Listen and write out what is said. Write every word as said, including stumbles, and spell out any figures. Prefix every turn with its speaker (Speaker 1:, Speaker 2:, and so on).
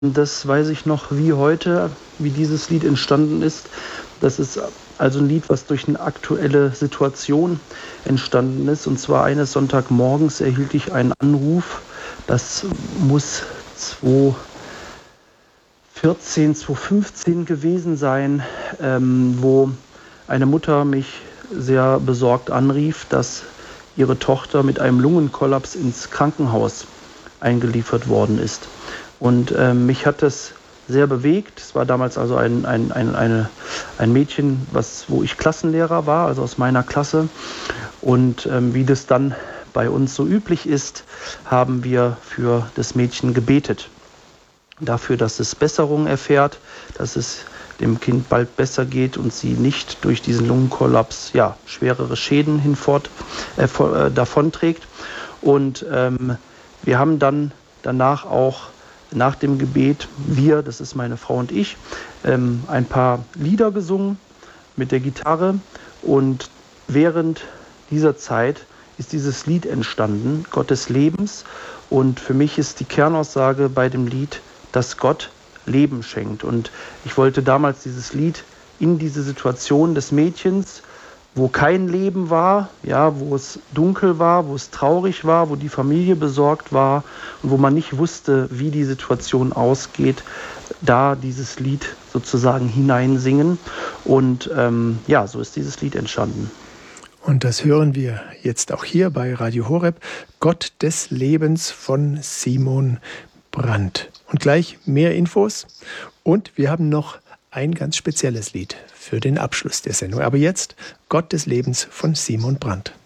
Speaker 1: Das weiß ich noch wie heute, wie dieses Lied entstanden ist. Das ist also ein Lied, was durch eine aktuelle Situation entstanden ist. Und zwar eines Sonntagmorgens erhielt ich einen Anruf. Das muss zweitausendvierzehn, zweitausendfünfzehn gewesen sein, ähm, wo eine Mutter mich sehr besorgt anrief, dass ihre Tochter mit einem Lungenkollaps ins Krankenhaus eingeliefert worden ist. Und äh, mich hat das sehr bewegt. Es war damals also ein, ein, ein, eine, ein Mädchen, was, wo ich Klassenlehrer war, also aus meiner Klasse. Und ähm, wie das dann bei uns so üblich ist, haben wir für das Mädchen gebetet. Dafür, dass es Besserung erfährt, dass es dem Kind bald besser geht und sie nicht durch diesen Lungenkollaps ja, schwerere Schäden hinfort, äh, äh, davonträgt. Und ähm, wir haben dann danach auch nach dem Gebet, wir, das ist meine Frau und ich, ähm, ein paar Lieder gesungen mit der Gitarre. Und während dieser Zeit ist dieses Lied entstanden, Gott des Lebens. Und für mich ist die Kernaussage bei dem Lied, dass Gott Leben schenkt. Und ich wollte damals dieses Lied in diese Situation des Mädchens, wo kein Leben war, ja, wo es dunkel war, wo es traurig war, wo die Familie besorgt war und wo man nicht wusste, wie die Situation ausgeht, da dieses Lied sozusagen hineinsingen. Und ähm, ja, so ist dieses Lied entstanden.
Speaker 2: Und das hören wir jetzt auch hier bei Radio Horeb, Gott des Lebens von Simon Brandt. Und gleich mehr Infos. Und wir haben noch ein ganz spezielles Lied für den Abschluss der Sendung. Aber jetzt Gott des Lebens von Simon Brandt.